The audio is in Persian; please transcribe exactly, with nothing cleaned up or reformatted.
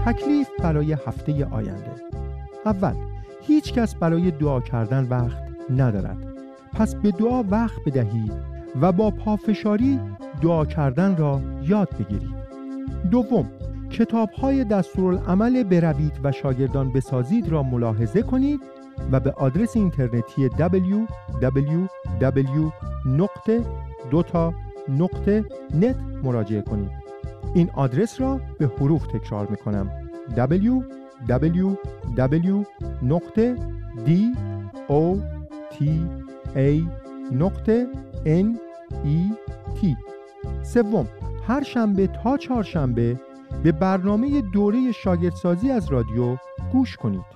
تکلیف برای هفته آینده. اول، هیچ کس برای دعا کردن وقت ندارد. پس به دعا وقت بدهید و با پافشاری دعا کردن را یاد بگیرید. دوم، کتاب‌های دستورالعمل بروید و شاگردان بسازید را ملاحظه کنید و به آدرس اینترنتی دبلیو دبلیو دبلیو نقطه دوتا نقطه نت مراجعه کنید. این آدرس را به حروف تکرار می‌کنم: دبلیو دبلیو دبلیو نقطه دوتا نقطه نت. سوم، هر شنبه تا چهارشنبه به برنامه دوره شاگردسازی از رادیو گوش کنید.